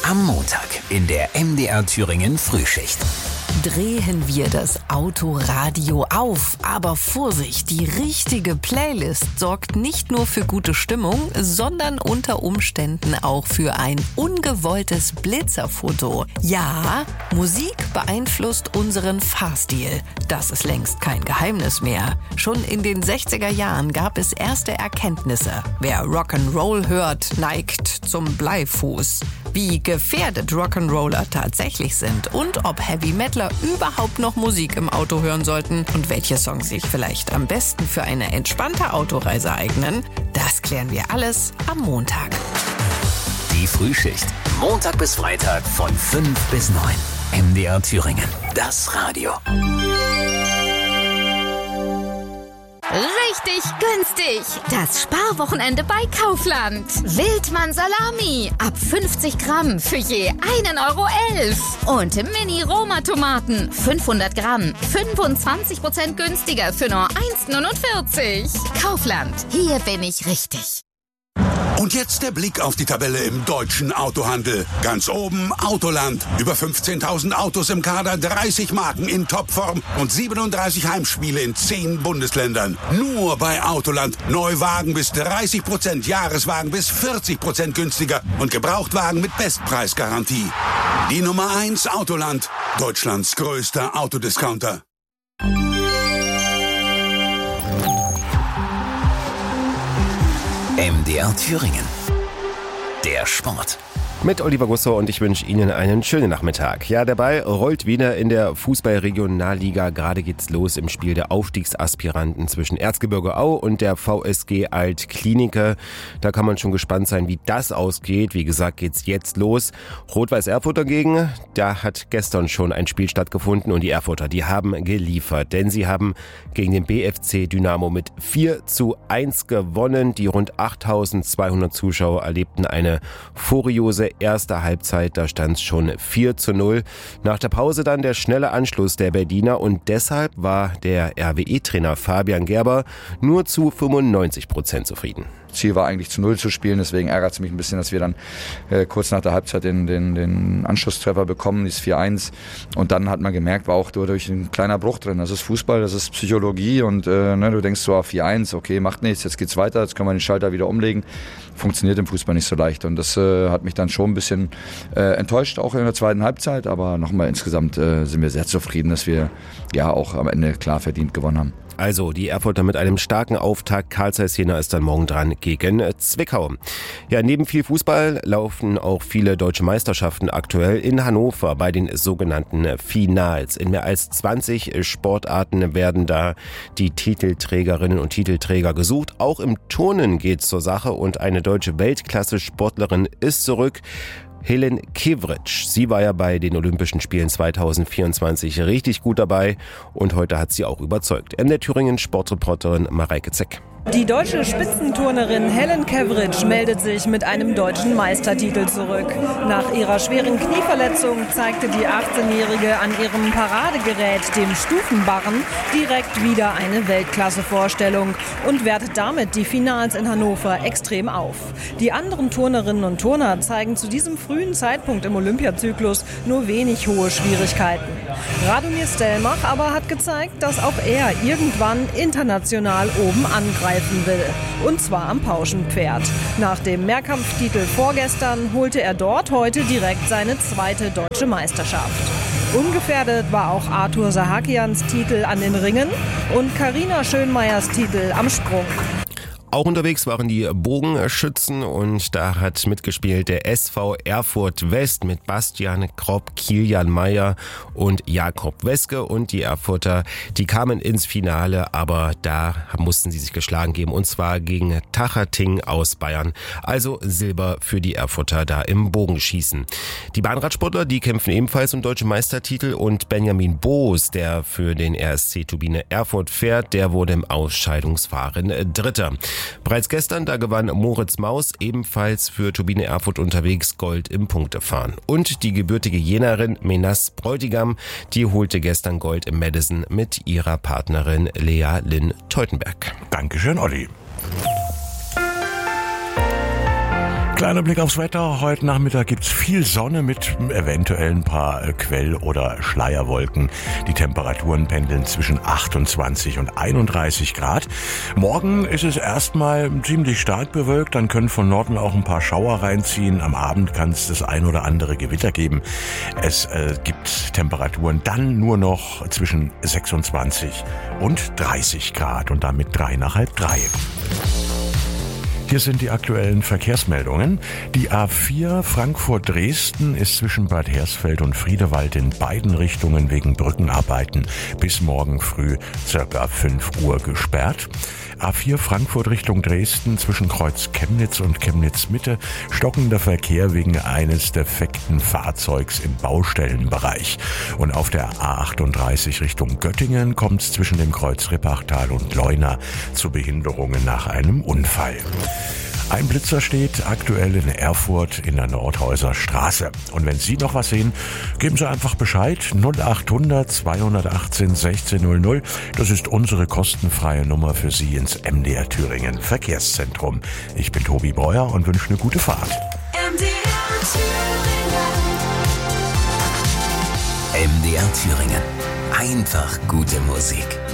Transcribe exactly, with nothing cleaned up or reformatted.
Am Montag in der M D R Thüringen Frühschicht. Drehen wir das Autoradio auf. Aber Vorsicht, die richtige Playlist sorgt nicht nur für gute Stimmung, sondern unter Umständen auch für ein ungewolltes Blitzerfoto. Ja, Musik beeinflusst unseren Fahrstil. Das ist längst kein Geheimnis mehr. Schon in den sechziger Jahren gab es erste Erkenntnisse. Wer Rock'n'Roll hört, neigt zum Bleifuß. Wie gefährdet Rock'n'Roller tatsächlich sind und ob Heavy Metaler überhaupt noch Musik im Auto hören sollten und welche Songs sich vielleicht am besten für eine entspannte Autoreise eignen, das klären wir alles am Montag. Die Frühschicht. Montag bis Freitag von fünf bis neun. M D R Thüringen. Das Radio. Richtig günstig. Das Sparwochenende bei Kaufland. Wildmann Salami. Ab fünfzig Gramm für je einen Euro elf. Und Mini-Roma-Tomaten. fünfhundert Gramm. fünfundzwanzig Prozent günstiger für nur eins neunundvierzig. Kaufland. Hier bin ich richtig. Und jetzt der Blick auf die Tabelle im deutschen Autohandel. Ganz oben Autoland. Über fünfzehntausend Autos im Kader, dreißig Marken in Topform und siebenunddreißig Heimspiele in zehn Bundesländern. Nur bei Autoland. Neuwagen bis dreißig Prozent, Jahreswagen bis vierzig Prozent günstiger und Gebrauchtwagen mit Bestpreisgarantie. Die Nummer eins Autoland. Deutschlands größter Autodiscounter. M D R Thüringen. Der Sport. Mit Oliver Gusso und ich wünsche Ihnen einen schönen Nachmittag. Ja, der Ball rollt wieder in der Fußball-Regionalliga. Gerade geht's los im Spiel der Aufstiegsaspiranten zwischen Erzgebirge Au und der V S G Alt-Klinike. Da kann man schon gespannt sein, wie das ausgeht. Wie gesagt, geht's jetzt los. Rot-Weiß Erfurt dagegen, da hat gestern schon ein Spiel stattgefunden und die Erfurter, die haben geliefert. Denn sie haben gegen den B F C Dynamo mit vier zu eins gewonnen. Die rund achttausendzweihundert Zuschauer erlebten eine furiose erste Halbzeit, da stand es schon vier zu null. Nach der Pause dann der schnelle Anschluss der Berliner und deshalb war der R W E-Trainer Fabian Gerber nur zu fünfundneunzig Prozent zufrieden. Ziel war eigentlich zu null zu spielen, deswegen ärgert es mich ein bisschen, dass wir dann äh, kurz nach der Halbzeit den, den, den Anschlusstreffer bekommen, dieses vier eins. Und dann hat man gemerkt, war auch durch ein kleiner Bruch drin. Das ist Fußball, das ist Psychologie und äh, ne, du denkst so, vier eins, okay, macht nichts, jetzt geht's weiter, jetzt können wir den Schalter wieder umlegen. Funktioniert im Fußball nicht so leicht und das äh, hat mich dann schon ein bisschen äh, enttäuscht, auch in der zweiten Halbzeit, aber nochmal insgesamt äh, sind wir sehr zufrieden, dass wir ja auch am Ende klar verdient gewonnen haben. Also die Erfurter mit einem starken Auftakt. Karl Zeiss Jena ist dann morgen dran gegen Zwickau. Ja, neben viel Fußball laufen auch viele deutsche Meisterschaften aktuell in Hannover bei den sogenannten Finals. In mehr als zwanzig Sportarten werden da die Titelträgerinnen und Titelträger gesucht. Auch im Turnen geht's zur Sache und eine deutsche Weltklasse-Sportlerin ist zurück. Helen Kivric. Sie war ja bei den Olympischen Spielen zweitausendvierundzwanzig richtig gut dabei und heute hat sie auch überzeugt. M D R Thüringen Sportreporterin Mareike Zeck. Die deutsche Spitzenturnerin Helen Kivric meldet sich mit einem deutschen Meistertitel zurück. Nach ihrer schweren Knieverletzung zeigte die achtzehnjährige an ihrem Paradegerät, dem Stufenbarren, direkt wieder eine Weltklasse-Vorstellung und wertet damit die Finals in Hannover extrem auf. Die anderen Turnerinnen und Turner zeigen zu diesem frühen Zeitpunkt im Olympiazyklus nur wenig hohe Schwierigkeiten. Radomir Stelmach aber hat gezeigt, dass auch er irgendwann international oben angreift will. Und zwar am Pauschenpferd. Nach dem Mehrkampftitel vorgestern holte er dort heute direkt seine zweite deutsche Meisterschaft. Ungefährdet war auch Arthur Sahakians Titel an den Ringen und Carina Schönmeyers Titel am Sprung. Auch unterwegs waren die Bogenschützen und da hat mitgespielt der S V Erfurt West mit Bastian Kropp, Kilian Meyer und Jakob Weske und die Erfurter, die kamen ins Finale, aber da mussten sie sich geschlagen geben und zwar gegen Tachating aus Bayern. Also Silber für die Erfurter da im Bogenschießen. Die Bahnradsportler, die kämpfen ebenfalls um deutsche Meistertitel und Benjamin Boos, der für den R S C Turbine Erfurt fährt, der wurde im Ausscheidungsfahren Dritter. Bereits gestern, da gewann Moritz Maus, ebenfalls für Turbine Erfurt unterwegs, Gold im Punktefahren. Und die gebürtige Jenerin Menas Bräutigam, die holte gestern Gold im Madison mit ihrer Partnerin Lea Lynn Teutenberg. Dankeschön, Olli. Kleiner Blick aufs Wetter. Heute Nachmittag gibt's viel Sonne mit eventuell ein paar Quell- oder Schleierwolken. Die Temperaturen pendeln zwischen achtundzwanzig und einunddreißig Grad. Morgen ist es erstmal ziemlich stark bewölkt. Dann können von Norden auch ein paar Schauer reinziehen. Am Abend kann es das ein oder andere Gewitter geben. Es äh, gibt Temperaturen dann nur noch zwischen sechsundzwanzig und dreißig Grad und damit drei nach halb drei. Hier sind die aktuellen Verkehrsmeldungen. Die A vier Frankfurt-Dresden ist zwischen Bad Hersfeld und Friedewald in beiden Richtungen wegen Brückenarbeiten bis morgen früh circa fünf Uhr gesperrt. A vier Frankfurt Richtung Dresden zwischen Kreuz Chemnitz und Chemnitz Mitte stockender Verkehr wegen eines defekten Fahrzeugs im Baustellenbereich. Und auf der A achtunddreißig Richtung Göttingen kommt es zwischen dem Kreuz Rippachtal und Leuna zu Behinderungen nach einem Unfall. Ein Blitzer steht aktuell in Erfurt in der Nordhäuser Straße. Und wenn Sie noch was sehen, geben Sie einfach Bescheid. null achthundert zweihundertachtzehn sechzehn null null. Das ist unsere kostenfreie Nummer für Sie ins M D R Thüringen Verkehrszentrum. Ich bin Tobi Breuer und wünsche eine gute Fahrt. M D R Thüringen. M D R Thüringen. Einfach gute Musik.